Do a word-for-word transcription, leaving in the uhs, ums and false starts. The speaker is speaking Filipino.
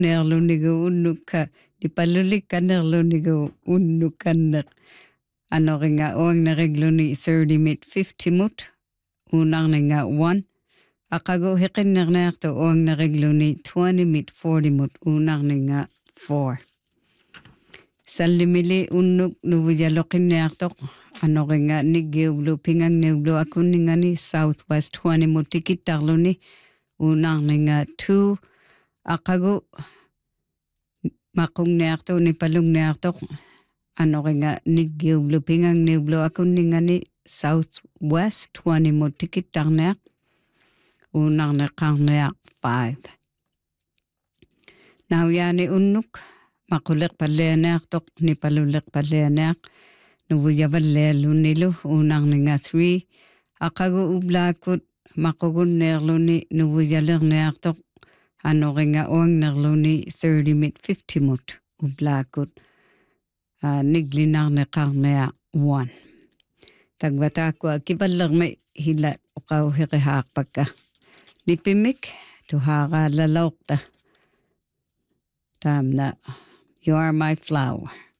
nerlunigu unnuka nipalulik kanerlunigu unnukanner anoringa oangneregluni thirty mit fifty mut unarninga one akago hiqinnerneartu oangneregluni twenty mit forty mut unarninga four sallimili unnuk nuvujaloqinneartoq anoringa niggiublu pingangngiublu akunningani southwest twenty mut tikittarluni unarninga two akago maqungneartu nipalungneartoq anoringa niggiublu pingangngiublu akunningani southwest twenty mut tikittarneaq unarneqarneaq five nauyani unnuk maquliq palleaneartoq nipaluliq palleaneaq nuvujavalleallunilu unarninga three aqagu ublaakut maqugunneerluni nuvujalerneartoq anoringa oangnerluni thirty mit fifty mut ublaakut uh, niglinarneqarneaq one tagbatakua kiballermi hila uqauhiqihaaqpakka nipimik tuhaaqaallalauqta taamna you are my flower.